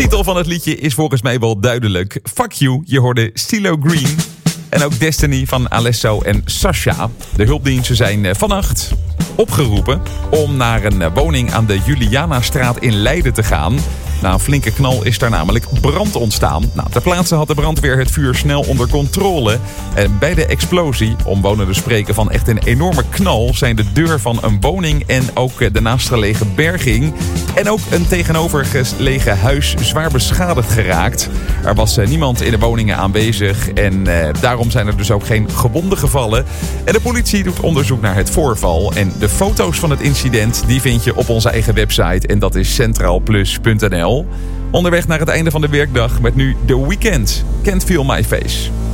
titel van het liedje is volgens mij wel duidelijk. Fuck You, je hoorde CeeLo Green. En ook Destiny van Alesso en Sasha. De hulpdiensten zijn vannacht opgeroepen om naar een woning aan de Julianastraat in Leiden te gaan. Na een flinke knal is daar namelijk brand ontstaan. Ter plaatse had de brandweer het vuur snel onder controle. En bij de explosie, omwonenden spreken van echt een enorme knal, zijn de deur van een woning en ook de naastgelegen berging en ook een tegenovergelegen huis zwaar beschadigd geraakt. Er was niemand in de woningen aanwezig en daarom zijn er dus ook geen gewonden gevallen. En de politie doet onderzoek naar het voorval. En de foto's van het incident die vind je op onze eigen website en dat is centraalplus.nl. Onderweg naar het einde van de werkdag met nu The Weeknd. Can't Feel My Face.